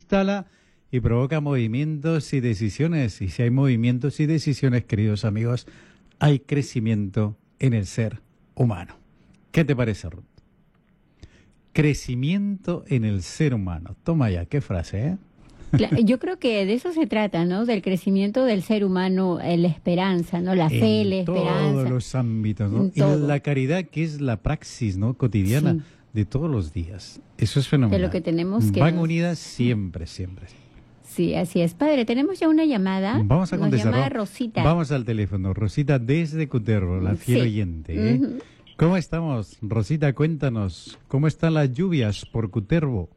instala y provoca movimientos y decisiones. Y si hay movimientos y decisiones, queridos amigos, hay crecimiento en el ser humano. ¿Qué te parece, Ruth? Crecimiento en el ser humano. Toma ya, qué frase, ¿eh? Yo creo que de eso se trata, ¿no? Del crecimiento del ser humano, la esperanza, ¿no? La fe, la esperanza. En todos los ámbitos, ¿no? Y la caridad, que es la praxis, ¿no? Cotidiana, sí, de todos los días. Eso es fenomenal. De lo que tenemos que... Van unidas siempre, siempre. Sí, así es. Padre, tenemos ya una llamada. Vamos a contestar. Nos llama Rosita. Vamos al teléfono. Rosita desde Cutervo, la fiel oyente, ¿eh? ¿Cómo estamos? Rosita, cuéntanos. ¿Cómo están las lluvias por Cutervo?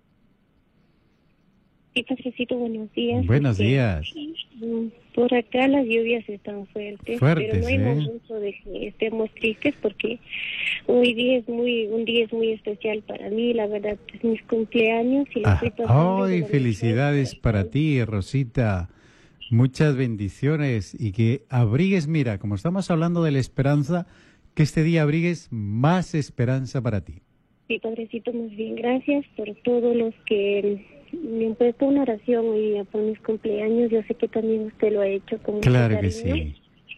Sí, Padrecito, buenos días. Buenos días. Por acá las lluvias están fuertes, pero no hay mucho de que estemos tristes porque hoy día es un día es muy especial para mí, la verdad, es mis cumpleaños y lo estoy pasando. ¡Ay, felicidades para ti, Rosita! Muchas bendiciones y que abrigues, mira, como estamos hablando de la esperanza, que este día abrigues más esperanza para ti. Sí, Padrecito, muy bien, gracias por todos los que me han puesto una oración hoy día por mis cumpleaños. Yo sé que también usted lo ha hecho con mucho cariño. Que sí.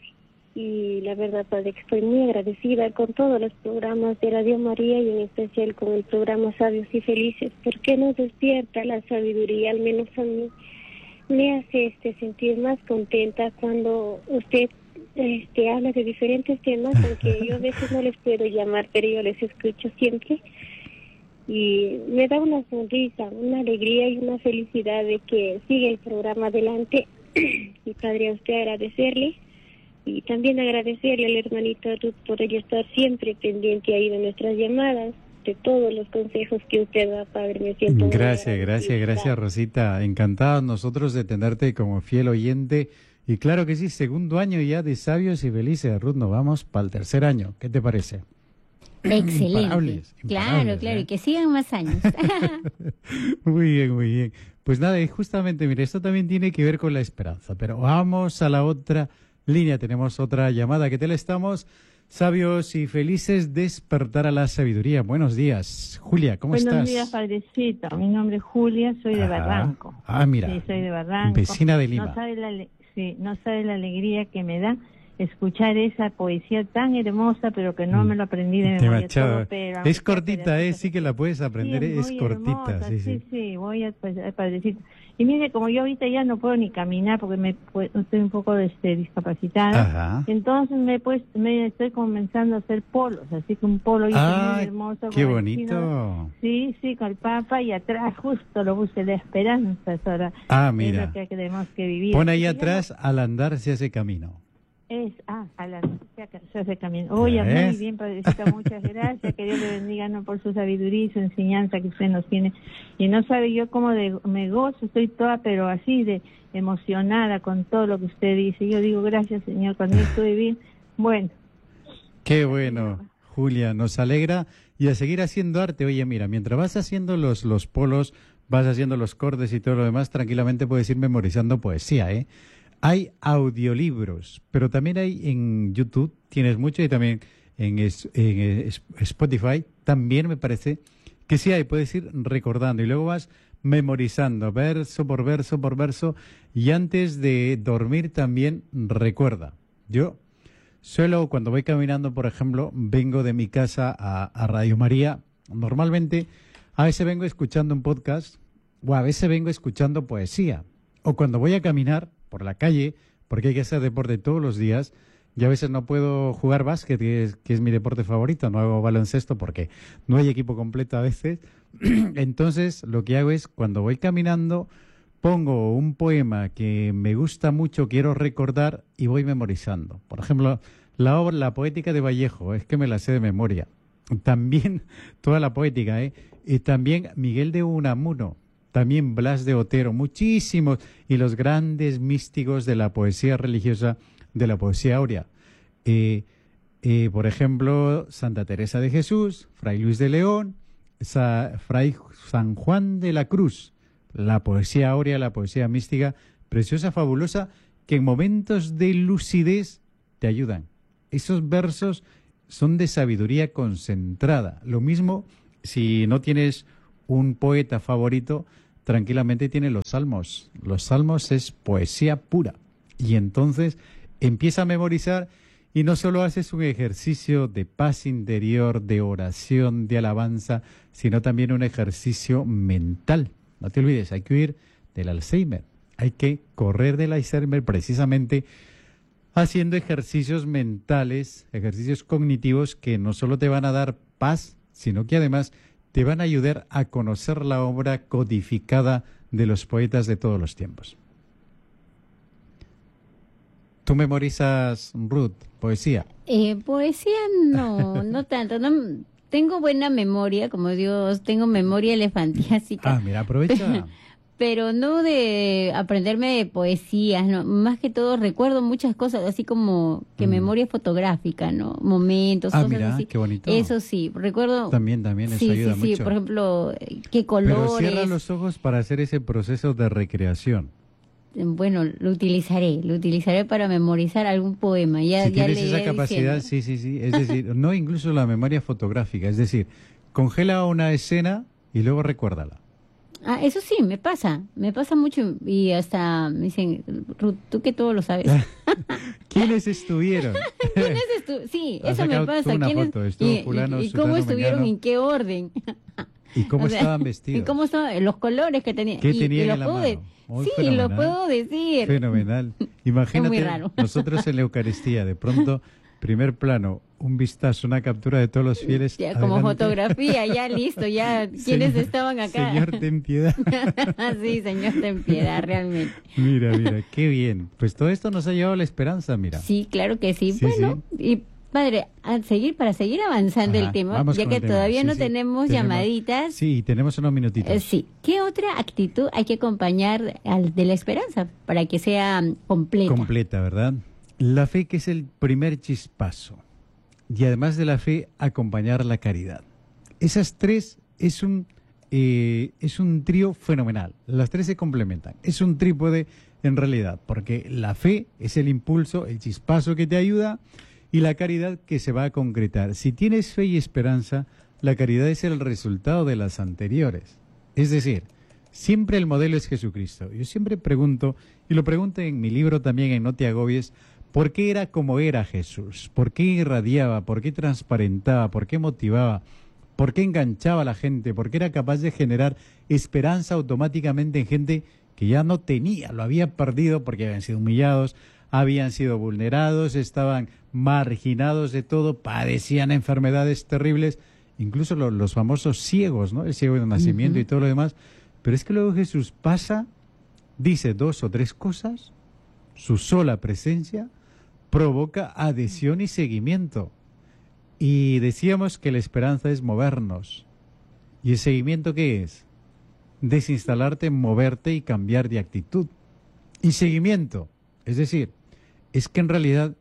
Y la verdad, Padre, que estoy muy agradecida con todos los programas de Radio María y en especial con el programa Sabios y Felices, porque nos despierta la sabiduría, al menos a mí me hace sentir más contenta cuando usted habla de diferentes temas, aunque yo a veces no les puedo llamar, pero yo les escucho siempre. Y me da una sonrisa, una alegría y una felicidad de que siga el programa adelante. Y Padre, a usted agradecerle y también agradecerle al hermanito Ruth por ella estar siempre pendiente ahí de nuestras llamadas, de todos los consejos que usted da, Padre. Me siento gracias, Rosita. Encantados nosotros de tenerte como fiel oyente. Y claro que sí, segundo año ya de Sabios y Felices, Ruth, nos vamos para el tercer año. ¿Qué te parece? Excelente. Imparables, claro, y que sigan más años. Muy bien. Pues nada, y justamente, mire, esto también tiene que ver con la esperanza, pero vamos a la otra línea. Tenemos otra llamada. ¿Qué tal estamos? Sabios y Felices, despertar a la sabiduría. Buenos días. Julia, ¿cómo estás? Buenos días, Padrecito. Mi nombre es Julia, soy de Barranco. Mira. Sí, soy de Barranco. Vecina de Lima. No sabe la alegría que me da escuchar esa poesía tan hermosa, pero que no me lo aprendí de memoria todo, pero es cortita, sí que la puedes aprender, sí, es cortita. Hermosa, sí, voy a Padrecito. Y mire, como yo ahorita ya no puedo ni caminar porque estoy un poco discapacitada. Ajá. Entonces me estoy comenzando a hacer polos, así que un polo muy hermoso. ¡Qué bonito! Sí, con el Papa, y atrás justo lo puse de esperanza. Ahora mira. Es lo que tenemos que vivir. Pon ahí atrás, al andar se hace camino. A la se hace camino. Oye, muy bien, Padrecito, muchas gracias. Que Dios le bendiga, ¿no? Por su sabiduría y su enseñanza que usted nos tiene. Y no sabe yo cómo me gozo, estoy toda, pero así de emocionada con todo lo que usted dice. Yo digo, gracias, Señor, cuando yo estuve bien. Bueno. Qué bueno, Julia, nos alegra. Y a seguir haciendo arte. Oye, mira, mientras vas haciendo los polos, vas haciendo los cortes y todo lo demás, tranquilamente puedes ir memorizando poesía, ¿eh? Hay audiolibros, pero también hay en YouTube, tienes mucho, y también en Spotify, también me parece que sí hay, puedes ir recordando y luego vas memorizando verso por verso por verso, y antes de dormir también recuerda. Yo suelo, cuando voy caminando, por ejemplo, vengo de mi casa a Radio María, normalmente a veces vengo escuchando un podcast o a veces vengo escuchando poesía, o cuando voy a caminar por la calle, porque hay que hacer deporte todos los días, y a veces no puedo jugar básquet, que es mi deporte favorito, no hago baloncesto porque no hay equipo completo a veces. Entonces, lo que hago es, cuando voy caminando, pongo un poema que me gusta mucho, quiero recordar, y voy memorizando. Por ejemplo, la obra La Poética de Vallejo, es que me la sé de memoria. También toda la poética, y también Miguel de Unamuno, también Blas de Otero, muchísimos, y los grandes místicos de la poesía religiosa, de la poesía áurea. Por ejemplo, Santa Teresa de Jesús, Fray Luis de León, Fray San Juan de la Cruz, la poesía áurea, la poesía mística, preciosa, fabulosa, que en momentos de lucidez te ayudan. Esos versos son de sabiduría concentrada. Lo mismo si no tienes un poeta favorito, tranquilamente tiene los salmos. Los salmos es poesía pura. Y entonces empieza a memorizar y no solo haces un ejercicio de paz interior, de oración, de alabanza, sino también un ejercicio mental. No te olvides, hay que huir del Alzheimer. Hay que correr del Alzheimer precisamente haciendo ejercicios mentales, ejercicios cognitivos que no solo te van a dar paz, sino que además te van a ayudar a conocer la obra codificada de los poetas de todos los tiempos. ¿Tú memorizas, Ruth, poesía? Poesía no tanto. No, tengo buena memoria, como Dios, tengo memoria elefantiásica. Ah, mira, aprovecha. Pero no de aprenderme de poesías, no, más que todo recuerdo muchas cosas, así como que memoria fotográfica, ¿no? Momentos, cosas mira, así. Qué bonito. Eso sí, recuerdo. También eso ayuda mucho. Sí, por ejemplo, qué colores. Pero cierra los ojos para hacer ese proceso de recreación. Bueno, lo utilizaré para memorizar algún poema. Ya, si ya tienes esa capacidad, sí. Es decir, no incluso la memoria fotográfica, es decir, congela una escena y luego recuérdala. Ah, eso sí, me pasa mucho y hasta me dicen, Ruth, tú que todo lo sabes. ¿Quiénes estuvieron? Sí, eso me pasa. ¿Quiénes? ¿Y cómo estuvieron? ¿En qué orden? ¿Y cómo estaban vestidos? ¿Y cómo estaban? Los colores que tenían. ¿Qué tenían en la mano? Sí, fenomenal. Lo puedo decir. Fenomenal. Imagínate, muy raro. Nosotros en la Eucaristía, de pronto, primer plano, un vistazo, una captura de todos los fieles. Ya, como fotografía, ya listo, ya quiénes estaban acá. Señor, ten piedad. Sí, Señor, ten piedad, realmente. Mira, qué bien. Pues todo esto nos ha llevado a la esperanza, mira. Sí, claro que sí. Bueno, y padre, para seguir avanzando el tema, ya que todavía no tenemos llamaditas. Sí, tenemos unos minutitos. Sí. ¿Qué otra actitud hay que acompañar al de la esperanza para que sea completa? Completa, ¿verdad? La fe, que es el primer chispazo. Y además de la fe, acompañar la caridad. Esas tres es un trío fenomenal. Las tres se complementan. Es un trípode en realidad, porque la fe es el impulso, el chispazo que te ayuda, y la caridad que se va a concretar. Si tienes fe y esperanza, la caridad es el resultado de las anteriores. Es decir, siempre el modelo es Jesucristo. Yo siempre pregunto, y lo pregunto en mi libro también, en No te agobies, ¿por qué era como era Jesús? ¿Por qué irradiaba? ¿Por qué transparentaba? ¿Por qué motivaba? ¿Por qué enganchaba a la gente? ¿Por qué era capaz de generar esperanza automáticamente en gente que ya no tenía? Lo había perdido porque habían sido humillados, habían sido vulnerados, estaban marginados de todo, padecían enfermedades terribles, incluso los famosos ciegos, ¿no? El ciego de nacimiento y todo lo demás. Pero es que luego Jesús pasa, dice 2 o 3 cosas, su sola presencia provoca adhesión y seguimiento. Y decíamos que la esperanza es movernos. ¿Y el seguimiento qué es? Desinstalarte, moverte y cambiar de actitud. Y seguimiento, es decir, es que en realidad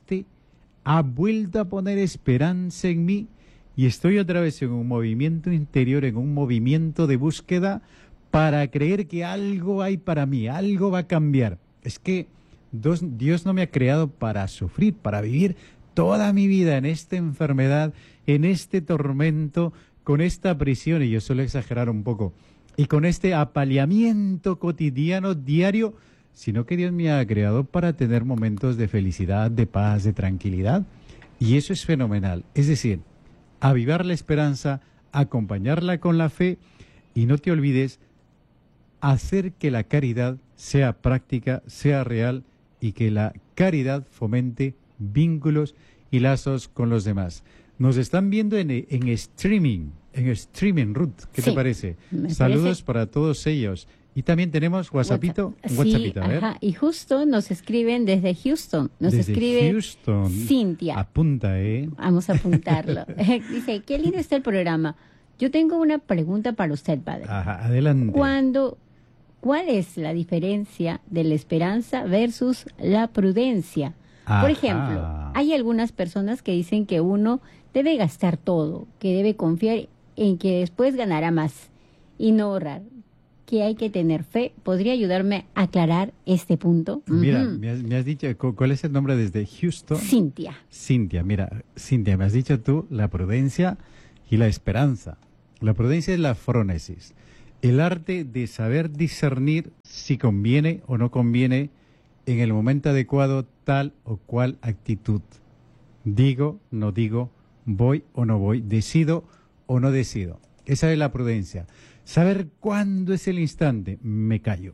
ha vuelto a poner esperanza en mí y estoy otra vez en un movimiento interior, en un movimiento de búsqueda para creer que algo hay para mí, algo va a cambiar. Es que Dios no me ha creado para sufrir, para vivir toda mi vida en esta enfermedad, en este tormento, con esta prisión, y yo suelo exagerar un poco, y con este apaleamiento cotidiano, diario, sino que Dios me ha creado para tener momentos de felicidad, de paz, de tranquilidad, y eso es fenomenal. Es decir, avivar la esperanza, acompañarla con la fe, y no te olvides, hacer que la caridad sea práctica, sea real, y que la caridad fomente vínculos y lazos con los demás. Nos están viendo en streaming, Ruth, ¿qué te parece? Saludos para todos ellos. Y también tenemos WhatsAppito, WhatsAppito, a ver. Y justo nos escriben desde Houston. Escribe Houston. Cintia. Apunta, Vamos a apuntarlo. Dice, qué lindo está el programa. Yo tengo una pregunta para usted, padre. Ajá, adelante. ¿Cuál es la diferencia de la esperanza versus la prudencia? Ajá. Por ejemplo, hay algunas personas que dicen que uno debe gastar todo, que debe confiar en que después ganará más y no ahorrar, que hay que tener fe. ¿Podría ayudarme a aclarar este punto? Mira, me has dicho, ¿cuál es el nombre desde Houston? Cintia, me has dicho tú la prudencia y la esperanza. La prudencia es la frónesis. El arte de saber discernir si conviene o no conviene en el momento adecuado tal o cual actitud. Digo, no digo, voy o no voy, decido o no decido. Esa es la prudencia. Saber cuándo es el instante. Me callo.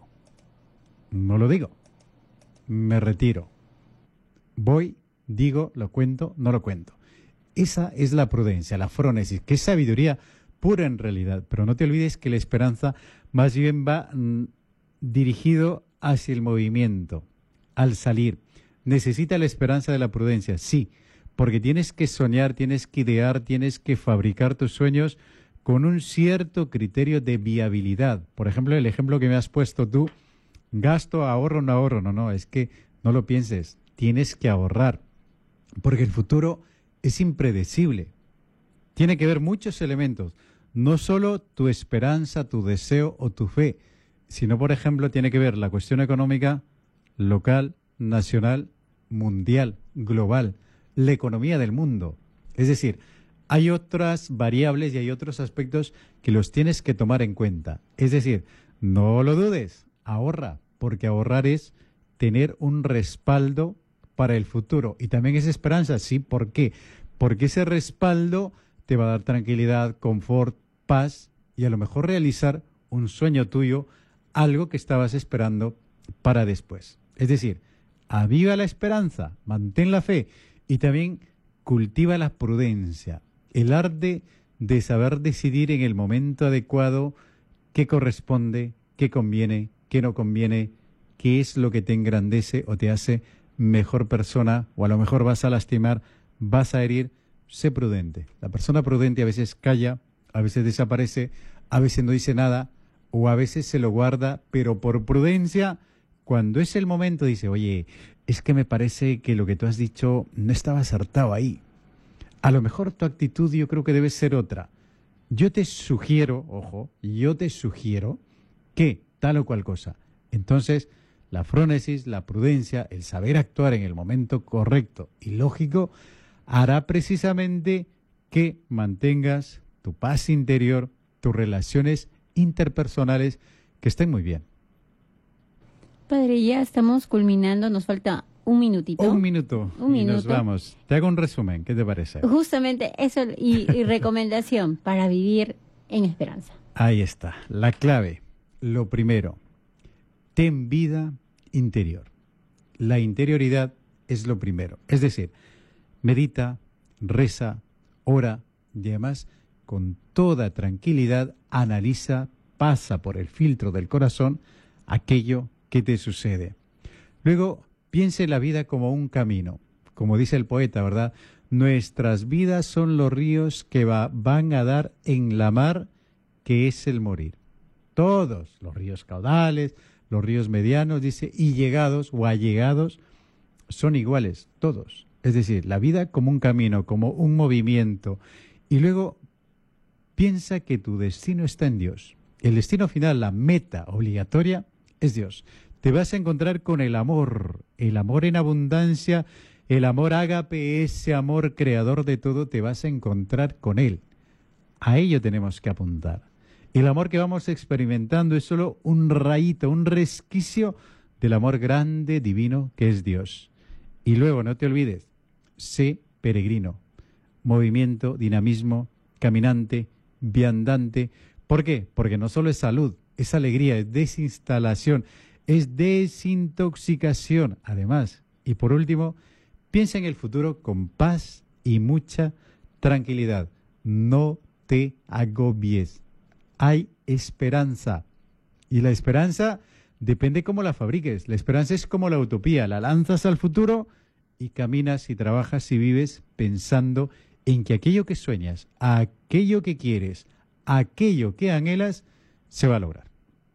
No lo digo. Me retiro. Voy, digo, lo cuento, no lo cuento. Esa es la prudencia, la frónesis, que es sabiduría pura en realidad. Pero no te olvides que la esperanza más bien va dirigido hacia el movimiento, al salir. Necesita la esperanza de la prudencia, sí, porque tienes que soñar, tienes que idear, tienes que fabricar tus sueños con un cierto criterio de viabilidad. Por ejemplo, el ejemplo que me has puesto tú, gasto, ahorro, no ahorro. No, es que no lo pienses, tienes que ahorrar, porque el futuro es impredecible. Tiene que ver muchos elementos, no solo tu esperanza, tu deseo o tu fe, sino, por ejemplo, tiene que ver la cuestión económica local, nacional, mundial, global, la economía del mundo. Es decir, hay otras variables y hay otros aspectos que los tienes que tomar en cuenta. Es decir, no lo dudes, ahorra, porque ahorrar es tener un respaldo para el futuro. Y también es esperanza, sí, ¿por qué? Porque ese respaldo te va a dar tranquilidad, confort, paz y a lo mejor realizar un sueño tuyo, algo que estabas esperando para después. Es decir, aviva la esperanza, mantén la fe y también cultiva la prudencia, el arte de saber decidir en el momento adecuado qué corresponde, qué conviene, qué no conviene, qué es lo que te engrandece o te hace mejor persona, o a lo mejor vas a lastimar, vas a herir. Sé prudente. La persona prudente a veces calla, a veces desaparece, a veces no dice nada o a veces se lo guarda, pero por prudencia, cuando es el momento dice, oye, es que me parece que lo que tú has dicho no estaba acertado ahí. A lo mejor tu actitud yo creo que debe ser otra. Yo te sugiero, ojo, yo te sugiero que tal o cual cosa. Entonces, la frónesis, la prudencia, el saber actuar en el momento correcto y lógico hará precisamente que mantengas tu paz interior, tus relaciones interpersonales que estén muy bien. Padre, ya estamos culminando, nos falta un minutito. Un minuto y nos vamos. Te hago un resumen, ¿qué te parece? Justamente eso y recomendación para vivir en esperanza. Ahí está, la clave. Lo primero, ten vida interior. La interioridad es lo primero. Es decir, medita, reza, ora y además con toda tranquilidad analiza, pasa por el filtro del corazón aquello que te sucede. Luego, piense la vida como un camino. Como dice el poeta, ¿verdad? Nuestras vidas son los ríos que van a dar en la mar que es el morir. Todos, los ríos caudales, los ríos medianos, dice, y llegados o allegados, son iguales, todos. Es decir, la vida como un camino, como un movimiento. Y luego piensa que tu destino está en Dios. El destino final, la meta obligatoria, es Dios. Te vas a encontrar con el amor en abundancia, el amor ágape, ese amor creador de todo, te vas a encontrar con Él. A ello tenemos que apuntar. El amor que vamos experimentando es solo un rayito, un resquicio del amor grande, divino, que es Dios. Y luego, no te olvides, sé peregrino, movimiento, dinamismo, caminante, viandante. ¿Por qué? Porque no solo es salud, es alegría, es desinstalación, es desintoxicación, además. Y por último, piensa en el futuro con paz y mucha tranquilidad. No te agobies. Hay esperanza. Y la esperanza depende cómo la fabriques. La esperanza es como la utopía. La lanzas al futuro y caminas y trabajas y vives pensando en que aquello que sueñas, aquello que quieres, aquello que anhelas, se va a lograr.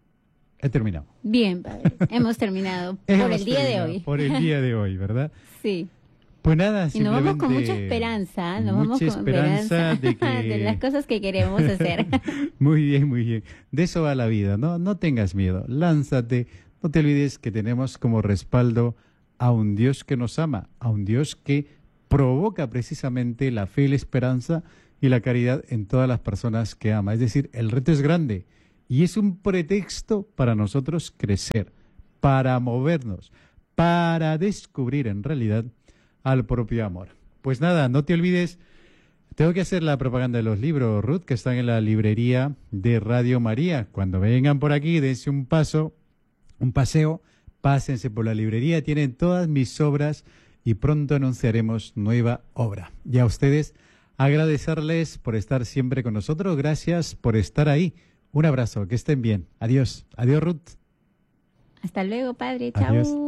He terminado. Bien, padre. Hemos terminado por el día de hoy. Por el día de hoy, ¿verdad? Sí. Pues nada, y nos vamos con mucha esperanza, mucha esperanza de las cosas que queremos hacer. Muy bien, muy bien. De eso va la vida, ¿no? No tengas miedo, lánzate. No te olvides que tenemos como respaldo a un Dios que nos ama, a un Dios que provoca precisamente la fe, la esperanza y la caridad en todas las personas que ama. Es decir, el reto es grande Y es un pretexto para nosotros crecer, para movernos, para descubrir en realidad al propio amor. Pues nada, no te olvides, tengo que hacer la propaganda de los libros, Ruth, que están en la librería de Radio María. Cuando vengan por aquí, dense un paseo, pásense por la librería, tienen todas mis obras y pronto anunciaremos nueva obra. Y a ustedes, agradecerles por estar siempre con nosotros, gracias por estar ahí. Un abrazo, que estén bien. Adiós. Adiós, Ruth. Hasta luego, padre. Adiós. Chao.